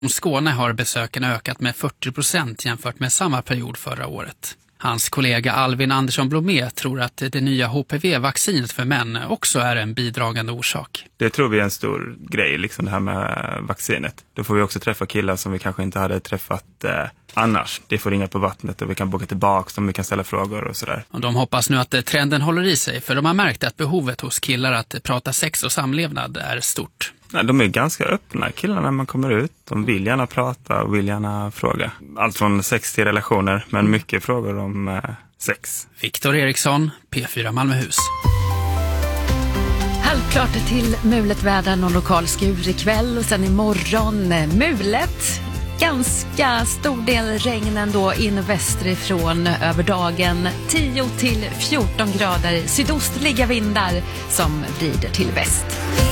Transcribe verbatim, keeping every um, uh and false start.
I Skåne har besöken ökat med fyrtio procent jämfört med samma period förra året. Hans kollega Alvin Andersson Blomé tror att det nya H P V-vaccinet för män också är en bidragande orsak. Det tror vi är en stor grej, liksom det här med vaccinet. Då får vi också träffa killar som vi kanske inte hade träffat eh, annars. Det får ringa på vattnet och vi kan boka tillbaka om vi kan ställa frågor och sådär. Och de hoppas nu att trenden håller i sig, för de har märkt att behovet hos killar att prata sex och samlevnad är stort. Nej, de är ganska öppna, killarna, när man kommer ut. De vill gärna prata och vill gärna fråga. Allt från sex till relationer, men mycket frågor om eh, sex. Viktor Eriksson, P fyra Malmöhus. Halvklart till mulet väder och lokal skur ikväll och sen imorgon mulet. Ganska stor del regn ändå in västerifrån över dagen. tio till fjorton grader sydostliga vindar som vrider till väst.